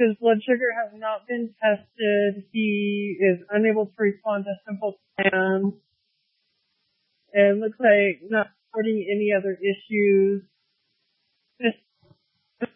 His blood sugar has not been tested. He is unable to respond to simple commands. And looks like not reporting any other issues.